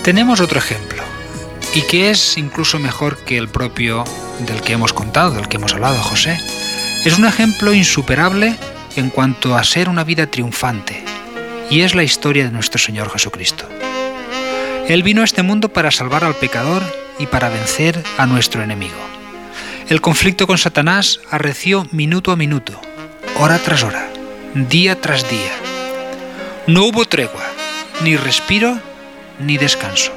Tenemos otro ejemplo, y que es incluso mejor que el propio del que hemos contado, del que hemos hablado, José. Es un ejemplo insuperable en cuanto a ser una vida triunfante, y es la historia de nuestro Señor Jesucristo. Él vino a este mundo para salvar al pecador y para vencer a nuestro enemigo. El conflicto con Satanás arreció minuto a minuto, hora tras hora, día tras día. No hubo tregua, ni respiro, ni descanso.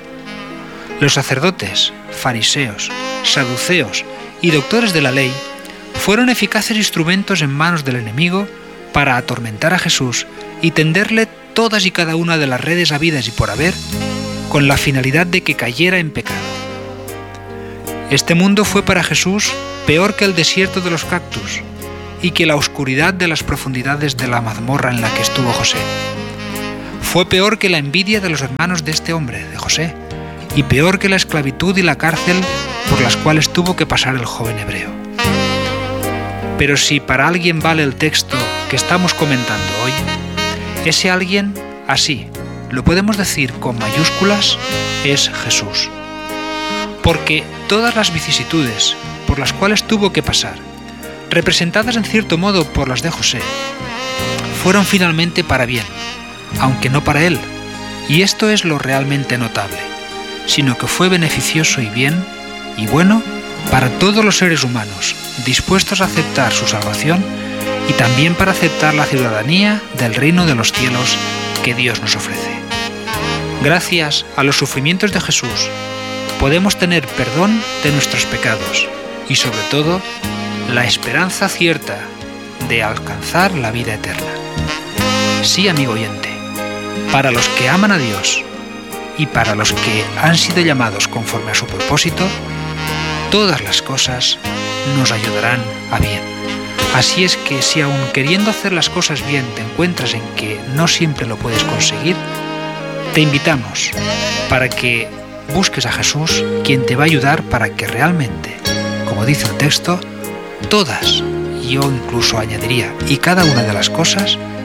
Los sacerdotes, fariseos, saduceos y doctores de la ley fueron eficaces instrumentos en manos del enemigo para atormentar a Jesús y tenderle todas y cada una de las redes habidas y por haber, con la finalidad de que cayera en pecado. Este mundo fue para Jesús peor que el desierto de los cactus y que la oscuridad de las profundidades de la mazmorra en la que estuvo José. Fue peor que la envidia de los hermanos de este hombre, de José, y peor que la esclavitud y la cárcel por las cuales tuvo que pasar el joven hebreo. Pero si para alguien vale el texto que estamos comentando hoy, ese alguien, así, lo podemos decir con mayúsculas, es Jesús. Porque todas las vicisitudes por las cuales tuvo que pasar, representadas en cierto modo por las de José, fueron finalmente para bien, aunque no para él, y esto es lo realmente notable, sino que fue beneficioso y bien, y bueno, para todos los seres humanos, dispuestos a aceptar su salvación y también para aceptar la ciudadanía del reino de los cielos que Dios nos ofrece. Gracias a los sufrimientos de Jesús, podemos tener perdón de nuestros pecados y, sobre todo, la esperanza cierta de alcanzar la vida eterna. Sí, amigo oyente, para los que aman a Dios y para los que han sido llamados conforme a su propósito, todas las cosas nos ayudarán a bien. Así es que si aun queriendo hacer las cosas bien te encuentras en que no siempre lo puedes conseguir, te invitamos para que busques a Jesús, quien te va a ayudar para que realmente, como dice el texto, todas, yo incluso añadiría, y cada una de las cosas